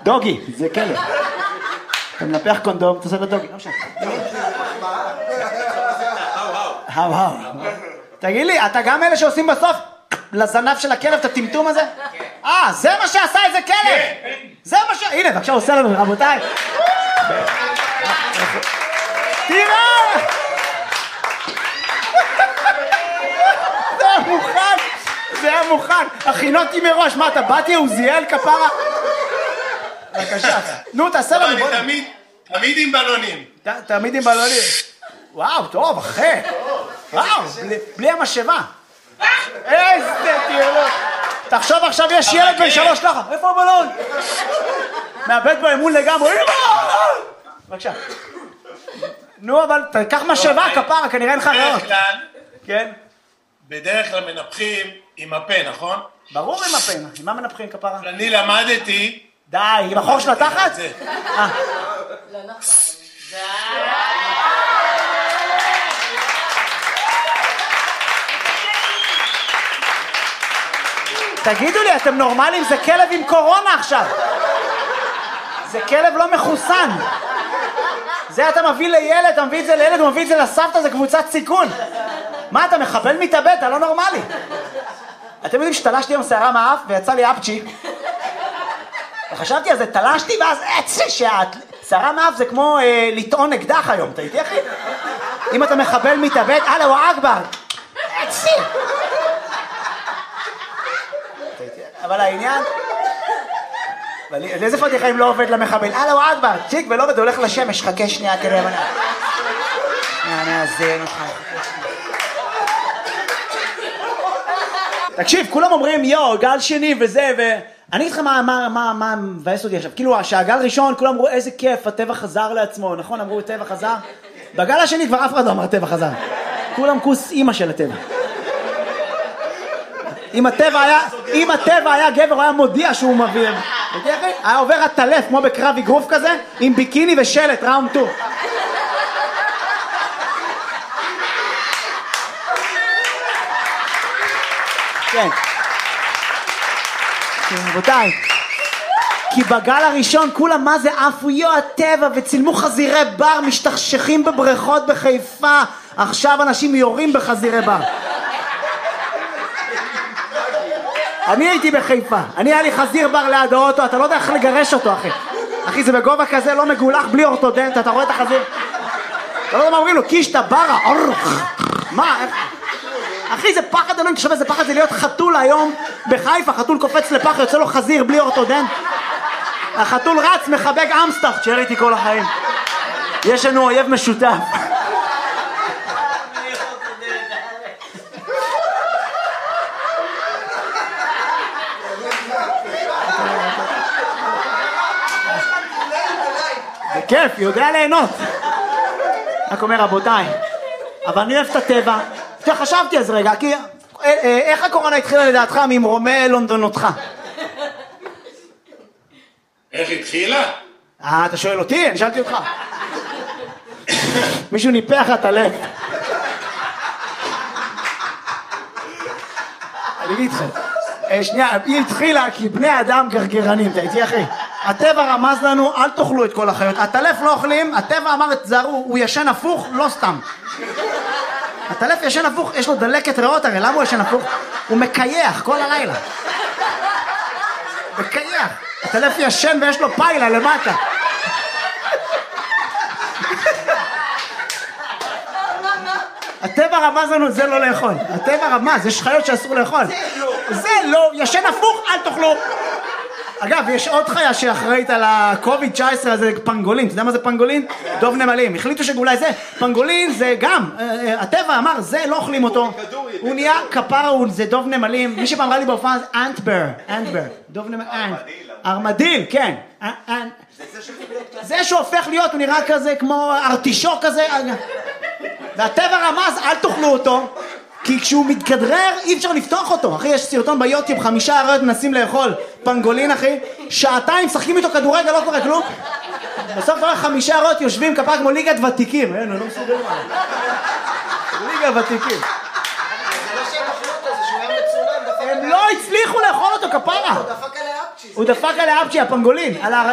דוגי, זה כלב. אתה מנפח קונדום, אתה עושה לו דוגי, לא משנה. וואו. תגיד לי, אתה גם אלה שעושים בסוף לזנב של הכלב את הטמטום הזה? זה מה שעשה איזה כלב! זה מה הנה, בבקשה, עושה לנו, רבותיי. תראה! זה היה מוכן. הכינותי מראש, מה אתה באתי עוזיאל כפרה? בבקשה. נו, תעשה לנו. אני תמיד עם בלונים. תמיד עם בלונים. וואו, טוב, אחי. וואו, בלי המשאבה. איזה טיולות. תחשוב עכשיו יש ילד בן 3 ככה. איפה הבלון? מאבד באמון לגמרי. בבקשה. נו, אבל תקח משאבה כפרה, כנראה אין לך רעות. כן? בדרך כלל מנפחים עם הפה, נכון? ברור עם הפה. עם מה מנפחים כפרה? אני למדתי... די, עם החור של התחת? לא נכון. תגידו לי, אתם נורמלים? זה כלב עם קורונה עכשיו. זה כלב לא מחוסן. זה אתה מביא לילד, אתה מביא את זה לילד, הוא מביא את זה לסבתא, זה קבוצת סיכון. מה, אתה מחבל מתאבד? אתה לא נורמלי. אתם יודעים שתלשתי עם שערה מהאף ויצא לי אפצ'י. וחשבתי על זה, תלשתי ואז שערה מהאף זה כמו לטעון אקדח היום, אתה איתי אחי? אם אתה מחבל מתאבד, אללהו אכבר. אבל העניין... איזה פתיחה אם לא עובד למחבל? אללהו אכבר, צ'יק ולא עובד, הולך לשמש, חכה שנייה, תראה מנה. נאזן אותך. תקשיב, כולם אומרים, גל שני וזה, אני אגיד לך מה מבאס אותי עכשיו. כאילו, שהגל ראשון, כולם אמרו, איזה כיף, הטבע חזר לעצמו, נכון? אמרו, הטבע חזר. בגל השני כבר אף אחד לא אמר, הטבע חזר. כולם כוס אימא של הטבע. אם הטבע היה גבר, הוא היה מודיע שהוא מביא. היה עובר הטלף, כמו בקרב אגרוף כזה, עם ביקיני ושלט, ראונד 2. כן. רבותיי, כי בגל הראשון כולם מה זה עפו הטבע וצילמו חזירי בר משתכשכים בבריכות בחיפה. עכשיו אנשים יורים בחזירי בר. אני הייתי בחיפה, היה לי חזיר בר ליד האוטו, אתה לא יודע איך לגרש אותו אחי. אחי זה בגובה כזה לא מגולח בלי אורתודנט, אתה רואה את החזיר? אתה לא יודע מה אומרים לו, קישטה ברה, מה? אחי זה פחד, אני חושב איזה פחד זה להיות חתול היום בחיפה, חתול קופץ לפח, יוצא לו חזיר בלי אורתודנט. החתול רץ, מחבק אמסטח, תשאר איתי כל החיים. יש לנו אויב משותף. זה כיף, יודע ליהנות. רק אומר רבותיי, אבל אני אוהב את הטבע. חשבתי אז רגע, כי איך הקורונה התחילה לדעתך ממרומי לונדונותך? איך התחילה? אתה שואל אותי? אני שאלתי אותך. מישהו ניפח את הלב. אני אגיד לך, שנייה, היא התחילה כי בני אדם גרגרנים, אתה איתי אחי? הטבע רמז לנו, אל תאכלו את כל החיות. הטלף לא אוכלים, הטבע אמר, תזהרו, הוא ישן הפוך, לא סתם. הטלף ישן הפוך, יש לו דלקת ריאות, הרי למה הוא ישן הפוך? הוא מקייח כל הלילה. מקייח. הטלף ישן ויש לו פיילה למטה. הטבע רמז לנו, זה לא לאכול. הטבע רמז, יש חיות שאסור לאכול. זה לא, ישן הפוך, אל תאכלו. אגב, יש עוד חיה שאחראית על ה-COVID-19 הזה, פנגולין. אתה יודע מה זה פנגולין? דוב נמלים. החליטו שאולי זה, פנגולין זה גם, הטבע אמר, זה לא אוכלים אותו. הוא נהיה כפרה, זה דוב נמלים. מי שפעם ראה לי בהופעה זה אנטבר. דוב נמלים. ארמדיל, כן. זה שהופך להיות, הוא נראה כזה כמו ארטישוק כזה. והטבע רמז, אל תאכלו אותו. כי כשהוא מתכדרר אי אפשר לפתוח אותו. אחי, יש סרטון ביוטיוב, 5 אריות מנסים לאכול פנגולין אחי, שעתיים שחקים איתו כדורגל, לא קורה כלום. בסוף אתה רואה 5 אריות יושבים כפרה כמו ליגת ותיקים. אין, לא מסוגל מה. ליגה ותיקים. זה לא שהם אכלו אותו, זה שהוא היה מצולם. הם לא הצליחו לאכול אותו כפרה. הוא דפק עליה אפצ'י. הוא דפק עליה אפצ'י, הפנגולין.